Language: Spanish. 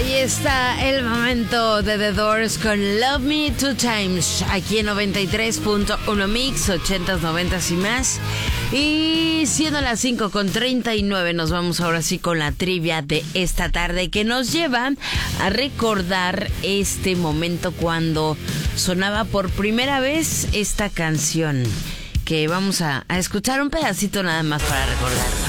Ahí está el momento de The Doors con Love Me Two Times, aquí en 93.1 Mix, 80s, 90s y más. Y siendo las 5:39, nos vamos ahora sí con la trivia de esta tarde, que nos lleva a recordar este momento cuando sonaba por primera vez esta canción, que vamos a escuchar un pedacito nada más para recordar.